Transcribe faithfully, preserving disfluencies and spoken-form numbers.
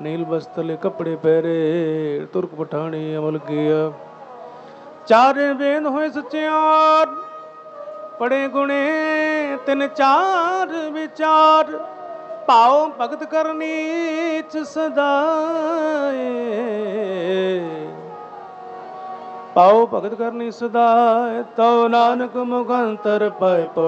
नील बस्तले कपड़े पहरे तुर्क पठानी अमल किया। चार वेद होए सचियार पड़े गुणे तिन चार विचार। भाव भगत करनी च सदाए पाओ भगत करनी सदाए तो नानक मुख अंतर पाए।